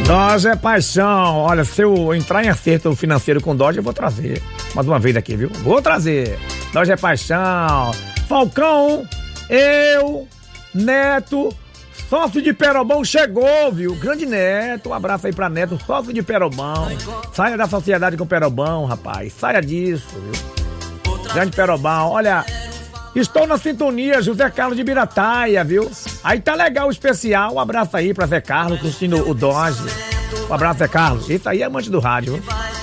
Dodge é paixão. Olha, se eu entrar em acerto financeiro com Dodge, eu vou trazer. Mais uma vez aqui, viu? Vou trazer. Dodge é paixão. Falcão, eu, Neto, sócio de Perobão chegou, viu? Grande Neto, um abraço aí pra Neto, sócio de Perobão. Saia da sociedade com Perobão, rapaz. Saia disso, viu? Grande Perobão. Olha, estou na sintonia, José Carlos de Birataia, viu? Aí tá legal o especial. Um abraço aí pra Zé Carlos, curtindo o Dodge. Um abraço, Zé Carlos. Esse aí é amante do rádio, viu?